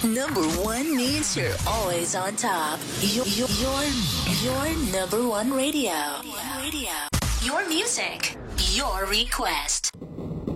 Number one means you're always on top. Your number one radio. Your music, your request.